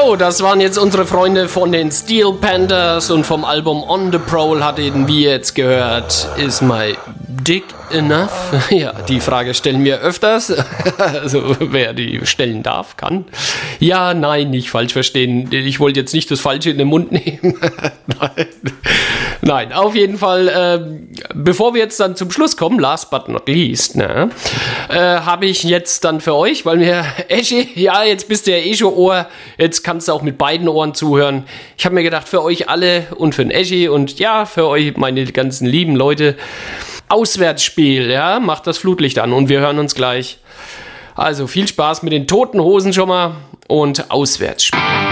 So, das waren jetzt unsere Freunde von den Steel Panthers und vom Album On The Prowl hatten wir jetzt gehört Is My Dick Enough? Ja, die Frage stellen wir öfters. Also, wer die stellen darf, kann. Ja, nein, nicht falsch verstehen. Ich wollte jetzt nicht das Falsche in den Mund nehmen. Nein, auf jeden Fall, bevor wir jetzt dann zum Schluss kommen, last but not least, ne, habe ich jetzt dann für euch, weil mir Eschi, ja, jetzt bist du ja eh schon Ohr, jetzt kannst du auch mit beiden Ohren zuhören. Ich habe mir gedacht, für euch alle und für den Eschi und ja, für euch, meine ganzen lieben Leute, Auswärtsspiel, ja, macht das Flutlicht an und wir hören uns gleich. Also viel Spaß mit den Toten Hosen schon mal und Auswärtsspiel.